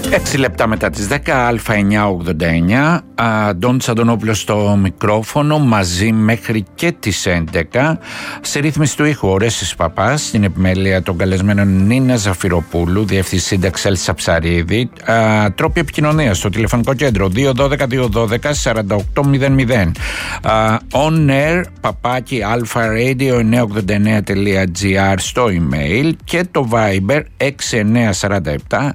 6 λεπτά μετά τις 10, Α989, Αντώνης Αντωνόπουλος στο μικρόφωνο, μαζί μέχρι και τις 11. Σε ρύθμιση του ήχου Ορέστης Παπάς, στην επιμέλεια των καλεσμένων Νίνα Ζαφυροπούλου, διευθυντής σύνταξης Έλσα Ψαρίδη. Τρόποι επικοινωνίας στο τηλεφωνικό κέντρο 212-212-4800. On air @alpharadio989.gr στο email και το Viber 6947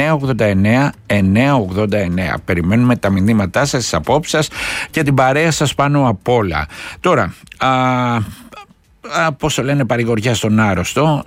989. Περιμένουμε τα μηνύματά σας, τις απόψεις σας και την παρέα σας πάνω απ' όλα. Τώρα, πώς το λένε, παρηγοριά στον άρρωστο.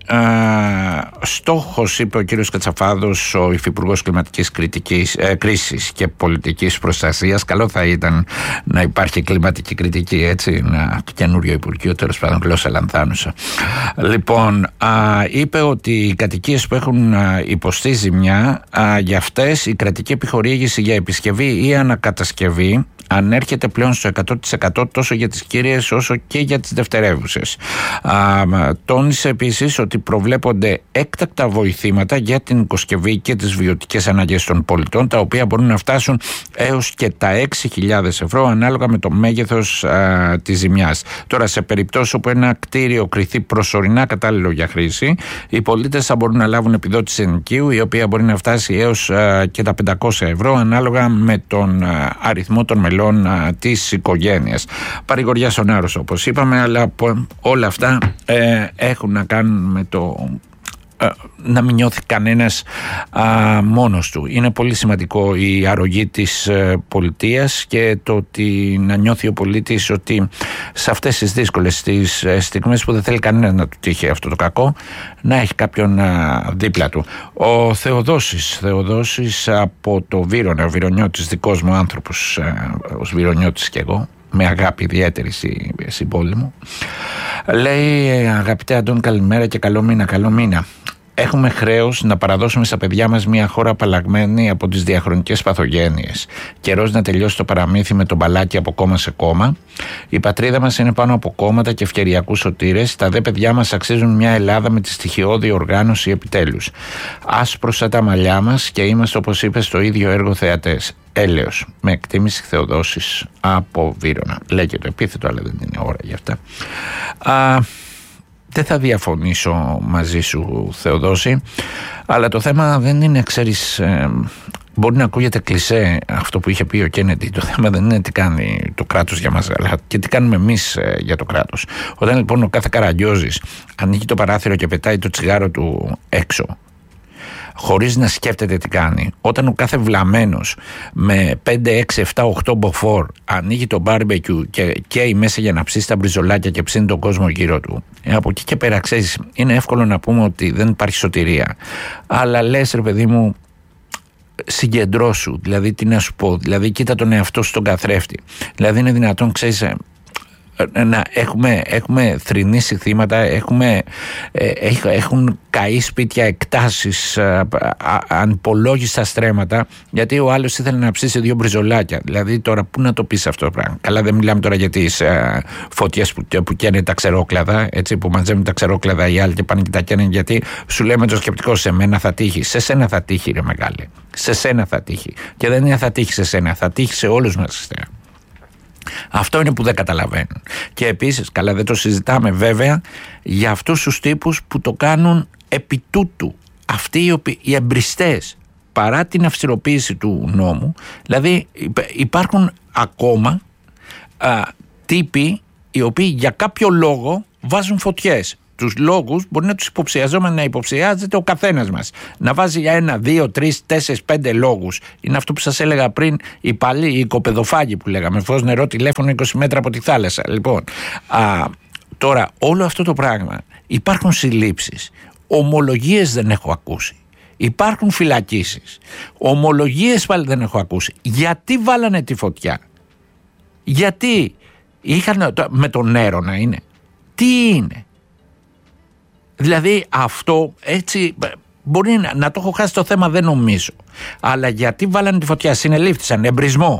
Στόχος, είπε ο κύριος Κατσαφάδος, ο υφυπουργός κλιματικής κρίσης και πολιτικής προστασίας. Καλό θα ήταν να υπάρχει κλιματική κριτική, έτσι, ένα καινούριο υπουργείο, τέλος πάντων, γλώσσα λανθάνουσα. Λοιπόν, είπε ότι οι κατοικίες που έχουν υποστεί ζημιά, για αυτές η κρατική επιχορήγηση για επισκευή ή ανακατασκευή ανέρχεται πλέον στο 100% τόσο για τις κύριες όσο και για τις δευτερεύουσες. Τόνισε επίσης ότι προβλέπονται έκτακτα βοηθήματα για την οικοσκευή και τις βιωτικές ανάγκες των πολιτών, τα οποία μπορούν να φτάσουν έως και τα 6.000 ευρώ ανάλογα με το μέγεθος της ζημιάς. Τώρα, σε περιπτώσεις όπου ένα κτίριο κριθεί προσωρινά κατάλληλο για χρήση, οι πολίτες θα μπορούν να λάβουν επιδότηση ενοικίου, η οποία μπορεί να φτάσει έως και τα 500 ευρώ ανάλογα με τον αριθμό των μελών της οικογένειας. Παρηγοριά στον άρρωστο, όπως είπαμε, αλλά όλα αυτά έχουν να κάνουν με το να μην νιώθει κανένας μόνος του. Είναι πολύ σημαντικό η αρρωγή της πολιτείας και το ότι να νιώθει ο πολίτης ότι σε αυτές τις δύσκολες τις στιγμές που δεν θέλει κανένας να του τύχει αυτό το κακό, να έχει κάποιον δίπλα του. Ο Θεοδόσης από το Βύρωνα, ο Βυρωνιώτης, δικός μου άνθρωπος, ως Βυρωνιώτης και εγώ, με αγάπη ιδιαίτερη στην πόλη μου, λέει: αγαπητέ Αντών, καλημέρα και καλό μήνα. Έχουμε χρέος να παραδώσουμε στα παιδιά μας μια χώρα απαλλαγμένη από τις διαχρονικές παθογένειες. Καιρός να τελειώσει το παραμύθι με τον μπαλάκι από κόμμα σε κόμμα. Η πατρίδα μας είναι πάνω από κόμματα και ευκαιριακούς σωτήρες. Τα δε παιδιά μας αξίζουν μια Ελλάδα με τη στοιχειώδη οργάνωση επιτέλους. Άσπροσα τα μαλλιά μας και είμαστε, όπως είπε, στο ίδιο έργο θεατές. Έλεος, με εκτίμηση, Θεοδόσης από Βύρωνα. Λέγεται το επίθετο, αλλά δεν είναι ώρα γι' αυτά. Δεν θα διαφωνήσω μαζί σου, Θεοδόση, αλλά το θέμα δεν είναι, ξέρεις, μπορεί να ακούγεται κλισέ αυτό που είχε πει ο Κέννεντι. Το θέμα δεν είναι τι κάνει το κράτος για μας, αλλά και τι κάνουμε εμείς για το κράτος. Όταν λοιπόν ο κάθε Καραγκιόζης ανοίγει το παράθυρο και πετάει το τσιγάρο του έξω, χωρίς να σκέφτεται τι κάνει, όταν ο κάθε βλαμμένος με 5, 6, 7, 8 μποφόρ ανοίγει το μπάρμπεκιου και καίει μέσα για να ψήσει τα μπριζολάκια και ψήνει τον κόσμο γύρω του, από εκεί και πέρα, ξέρεις, είναι εύκολο να πούμε ότι δεν υπάρχει σωτηρία, αλλά λες, ρε παιδί μου, συγκεντρώσου, δηλαδή τι να σου πω, δηλαδή κοίτα τον εαυτό σου στον καθρέφτη. Δηλαδή είναι δυνατόν, ξέρεις, να έχουμε θρηνήσει θύματα, έχουν καεί σπίτια, εκτάσεις, ανυπολόγιστα στρέμματα, γιατί ο άλλος ήθελε να ψήσει 2 μπριζολάκια. Δηλαδή τώρα πού να το πεις αυτό το πράγμα? Καλά, δεν μιλάμε τώρα για τις φωτιές που καίνε τα ξερόκλαδα, έτσι, που μαζεύουν τα ξερόκλαδα οι άλλοι και πάνε και τα καίνε, γιατί σου λέμε το σκεπτικό, σε μένα θα τύχει. Σε σένα θα τύχει, ρε μεγάλε. Σε σένα θα τύχει. Και δεν είναι θα τύχει σε σένα, θα τύχει σε όλους μας. Αυτό είναι που δεν καταλαβαίνουν. Και επίσης, καλά, δεν το συζητάμε βέβαια για αυτούς τους τύπους που το κάνουν επί τούτου. Αυτοί οι εμπριστές, παρά την αυστηροποίηση του νόμου, δηλαδή υπάρχουν ακόμα τύποι οι οποίοι για κάποιο λόγο βάζουν φωτιές. Τους λόγους μπορεί να τους υποψιαζόμενοι να υποψιάζεται ο καθένας μας. Να βάζει για 1, 2, 3, 4, 5 λόγους. Είναι αυτό που σας έλεγα πριν, οι παλιοί, οι οικοπεδοφάγοι που λέγαμε. Φως, νερό, τηλέφωνο 20 μέτρα από τη θάλασσα. Λοιπόν, τώρα όλο αυτό το πράγμα, υπάρχουν συλλήψεις. Ομολογίες δεν έχω ακούσει. Υπάρχουν φυλακίσεις. Ομολογίες πάλι δεν έχω ακούσει. Γιατί βάλανε τη φωτιά? Γιατί είχαν με τον νερό να είναι? Τι είναι? Δηλαδή αυτό έτσι μπορεί να το έχω χάσει το θέμα, δεν νομίζω. Αλλά γιατί βάλανε τη φωτιά? Συνελήφθησαν, εμπρισμό.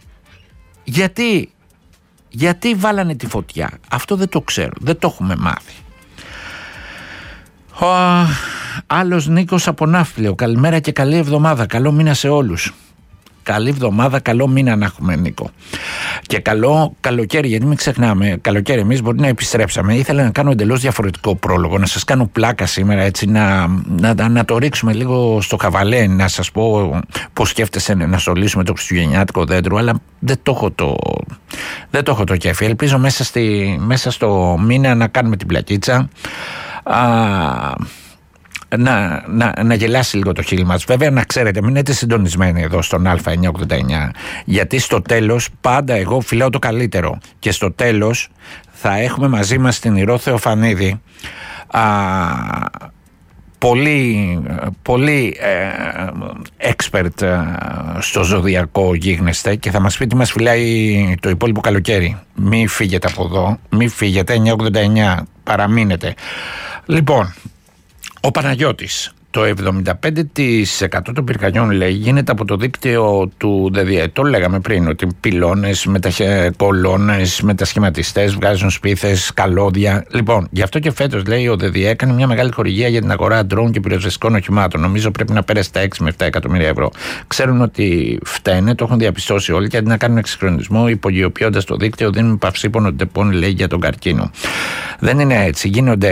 Γιατί βάλανε τη φωτιά? Αυτό δεν το ξέρω, δεν το έχουμε μάθει. άλλος Νίκος από Ναύπλιο. Καλημέρα και καλή εβδομάδα. Καλό μήνα σε όλους. Καλή εβδομάδα, καλό μήνα να έχουμε, Νίκο. Και καλό καλοκαίρι, γιατί μην ξεχνάμε, καλοκαίρι εμείς μπορεί να επιστρέψαμε. Ήθελα να κάνω εντελώς διαφορετικό πρόλογο, να σας κάνω πλάκα σήμερα, έτσι, να το ρίξουμε λίγο στο χαβαλέ, να σας πω πώς σκέφτεσαι να στολίσουμε το χριστουγεννιάτικο δέντρο, αλλά δεν το έχω το κέφι. Ελπίζω μέσα στο μήνα να κάνουμε την πλακίτσα. Να γελάσει λίγο το χείλη μας. Βέβαια, να ξέρετε, μείνετε συντονισμένοι εδώ στον Α989, γιατί στο τέλος πάντα εγώ φιλάω το καλύτερο και στο τέλος θα έχουμε μαζί μας την Ηρώ Θεοφανίδη, πολύ expert στο ζωδιακό γίγνεσθε, και θα μας πει τι μας φυλάει το υπόλοιπο καλοκαίρι. Μη φύγετε από εδώ, μη φύγετε. 989, παραμείνετε. Λοιπόν, ο Παναγιώτης, το 75% των πυρκαγιών, λέει, γίνεται από το δίκτυο του ΔΔΕ. Το λέγαμε πριν, ότι πυλώνες, κολόνες, μετασχηματιστές βγάζουν σπίθες, καλώδια. Λοιπόν, γι' αυτό και φέτος, λέει, ο ΔΔΕ έκανε μια μεγάλη χορηγία για την αγορά ντρόουν και πυροσβεστικών οχημάτων. Νομίζω πρέπει να πέρασε τα 6 με 7 εκατομμύρια ευρώ. Ξέρουν ότι φταίνε, το έχουν διαπιστώσει όλοι, και αντί να κάνουν εξυγχρονισμό υπογειοποιώντας το δίκτυο, δίνουν παυσίπονο τεπών, λέει, για τον καρκίνο. Δεν είναι έτσι.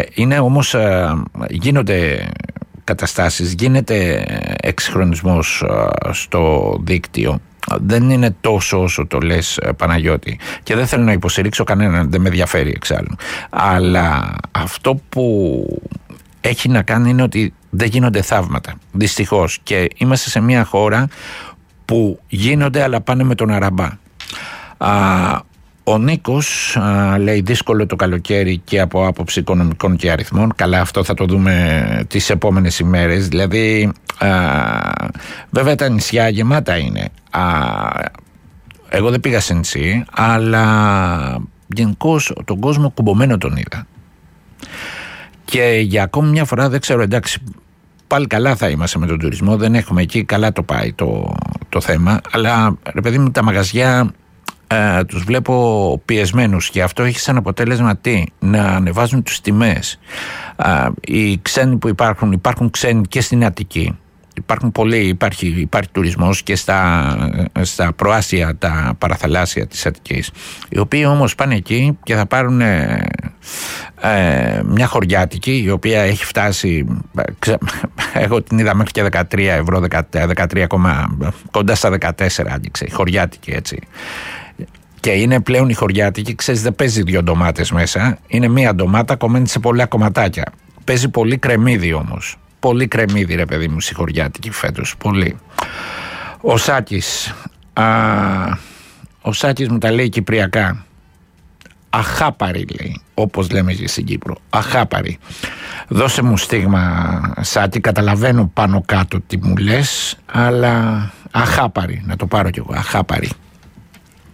Γίνονται καταστάσεις, γίνεται εξυγχρονισμός στο δίκτυο. Δεν είναι τόσο όσο το λες, Παναγιώτη, και δεν θέλω να υποστηρίξω κανέναν, δεν με ενδιαφέρει εξάλλου, αλλά αυτό που έχει να κάνει είναι ότι δεν γίνονται θαύματα, δυστυχώς, και είμαστε σε μια χώρα που γίνονται αλλά πάνε με τον αραμπά. Ο Νίκος λέει δύσκολο το καλοκαίρι και από άποψη οικονομικών και αριθμών. Καλά, αυτό θα το δούμε τις επόμενες ημέρες. Δηλαδή, βέβαια τα νησιά γεμάτα είναι. Εγώ δεν πήγα σε νησί, αλλά γενικώς τον κόσμο κουμπωμένο τον είδα. Και για ακόμη μια φορά δεν ξέρω, εντάξει, πάλι καλά θα είμαστε με τον τουρισμό, δεν έχουμε εκεί, καλά το πάει το θέμα, αλλά ρε παιδί μου, τα μαγαζιά τους βλέπω πιεσμένους, και αυτό έχει σαν αποτέλεσμα να ανεβάζουν τις τιμές. Οι ξένοι που υπάρχουν ξένοι και στην Αττική, υπάρχει τουρισμός και στα προάσια, τα παραθαλάσσια της Αττικής, οι οποίοι όμως πάνε εκεί και θα πάρουν μια χωριάτικη, η οποία έχει φτάσει, εγώ την είδα μέχρι και 13 ευρώ, 13, κοντά στα 14 άγγιξε η χωριάτικη, έτσι. Και είναι πλέον η χωριάτικη, ξέρεις, δεν παίζει 2 ντομάτες μέσα, είναι μία ντομάτα κομμένη σε πολλά κομματάκια. Παίζει πολύ κρεμμύδι όμως. Πολύ κρεμμύδι, ρε παιδί μου, στη χωριάτικη φέτος. Πολύ. Ο Σάκης μου τα λέει κυπριακά. Αχάπαρη, λέει, όπως λέμε και στην Κύπρο. Αχάπαρη. Δώσε μου στίγμα, Σάκη, καταλαβαίνω πάνω κάτω τι μου λες, αλλά αχάπαρη, να το πάρω κι εγώ. Αχάπαρη.